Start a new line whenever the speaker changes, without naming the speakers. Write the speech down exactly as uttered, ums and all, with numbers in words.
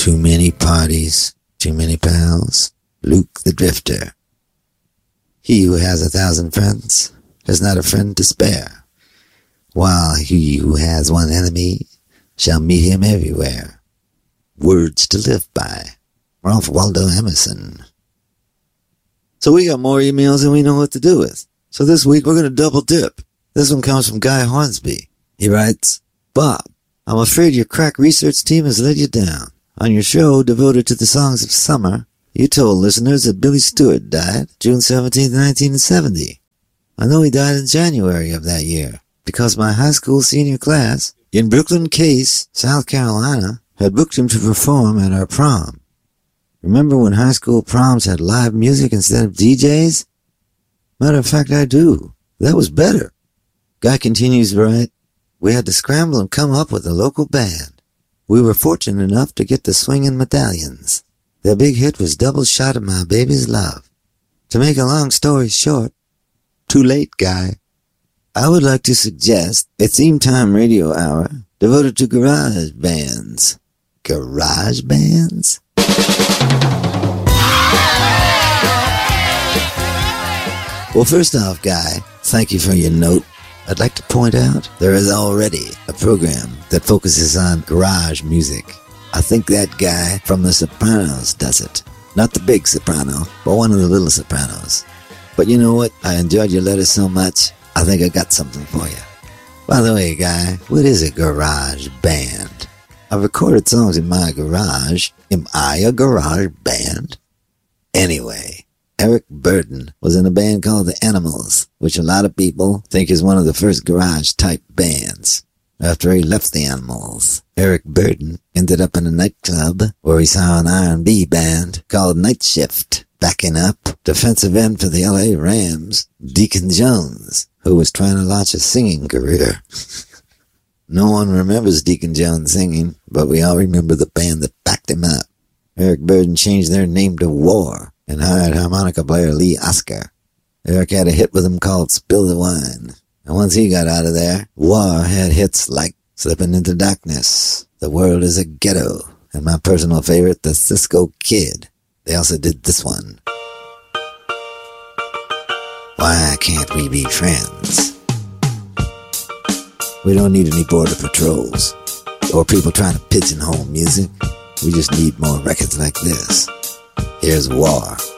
Too many parties, too many pals. Luke the Drifter. He who has a thousand friends has not a friend to spare, while he who has one enemy shall meet him everywhere. Words to live by. Ralph Waldo Emerson. So we got more emails than we know what to do with. So this week we're going to double dip. This one comes from Guy Hornsby. He writes, Bob, I'm afraid your crack research team has let you down. On your show devoted to the songs of summer, you told listeners that Billy Stewart died June seventeenth, nineteen seventy. I know he died in January of that year, because my high school senior class in Brooklyn Case, South Carolina, had booked him to perform at our prom. Remember when high school proms had live music instead of D Js? Matter of fact, I do. That was better. Guy continues to write, we had to scramble and come up with a local band. We were fortunate enough to get the Swingin' Medallions. Their big hit was Double Shot of My Baby's Love. To make a long story short, too late, Guy. I would like to suggest a theme time radio hour devoted to garage bands. Garage bands? Well, first off, Guy, thank you for your note. I'd like to point out there is already a program that focuses on garage music. I think that guy from The Sopranos does it. Not the big soprano, but one of the little sopranos. But you know what? I enjoyed your letter so much, I think I got something for you. By the way, Guy, what is a garage band? I've recorded songs in my garage. Am I a garage band? Anyway, Eric Burdon was in a band called The Animals, which a lot of people think is one of the first garage-type bands. After he left The Animals, Eric Burdon ended up in a nightclub where he saw an R and B band called Night Shift backing up defensive end for the L A Rams, Deacon Jones, who was trying to launch a singing career. No one remembers Deacon Jones singing, but we all remember the band that backed him up. Eric Burdon changed their name to War and hired harmonica player Lee Oscar. Eric had a hit with him called Spill the Wine. And once he got out of there, War had hits like Slipping into Darkness, The World is a Ghetto, and my personal favorite, The Cisco Kid. They also did this one. Why can't we be friends? We don't need any border patrols or people trying to pigeonhole music. We just need more records like this. Here's War.